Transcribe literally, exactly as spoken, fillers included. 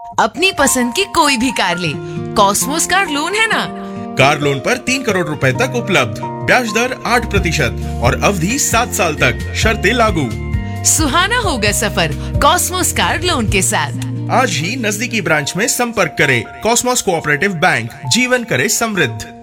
अपनी पसंद की कोई भी कार ले, कॉस्मोस कार लोन है ना। कार लोन पर तीन करोड़ रुपए तक उपलब्ध, ब्याज दर आठ प्रतिशत और अवधि सात साल तक, शर्तें लागू। सुहाना होगा सफर कॉस्मोस कार लोन के साथ। आज ही नजदीकी ब्रांच में संपर्क करें। कॉस्मोस कोऑपरेटिव बैंक, जीवन करे समृद्ध।